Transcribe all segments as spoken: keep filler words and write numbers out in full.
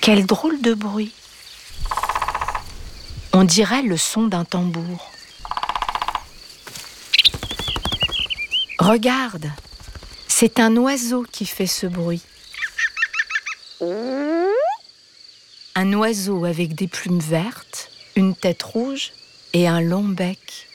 Quel drôle de bruit! On dirait le son d'un tambour. Regarde, c'est un oiseau qui fait ce bruit. Un oiseau avec des plumes vertes, une tête rouge et un long bec.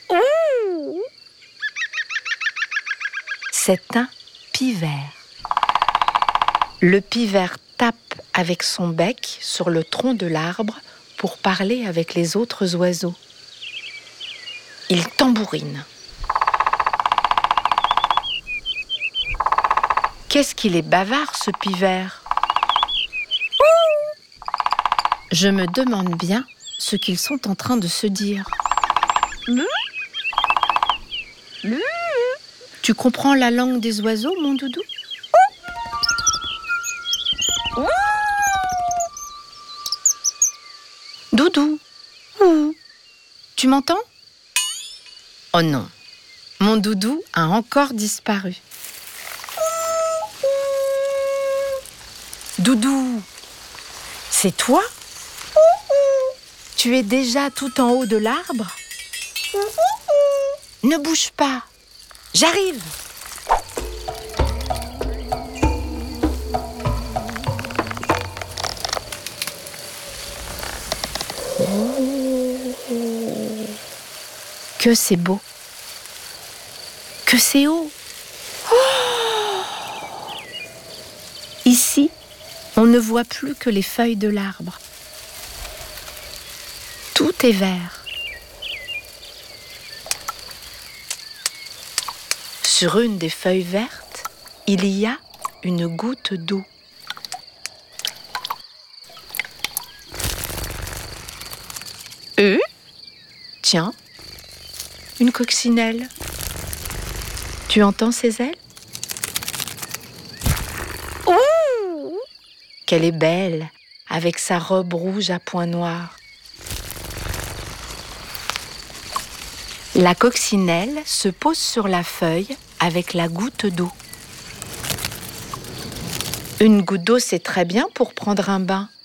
C'est un pivert. Le pivert tape avec son bec sur le tronc de l'arbre pour parler avec les autres oiseaux. Il tambourine. Qu'est-ce qu'il est bavard, ce pivert! Je me demande bien ce qu'ils sont en train de se dire. Tu comprends la langue des oiseaux, mon doudou? Doudou, tu m'entends? Oh non, mon doudou a encore disparu. Doudou, c'est toi? Tu es déjà tout en haut de l'arbre? Ne bouge pas, j'arrive! Que c'est beau! Que c'est haut! Oh! Ici, on ne voit plus que les feuilles de l'arbre. Tout est vert. Sur une des feuilles vertes, il y a une goutte d'eau. Euh? Tiens, une coccinelle. Tu entends ses ailes? Ouh! Qu'elle est belle, avec sa robe rouge à points noirs. La coccinelle se pose sur la feuille avec la goutte d'eau. Une goutte d'eau, c'est très bien pour prendre un bain.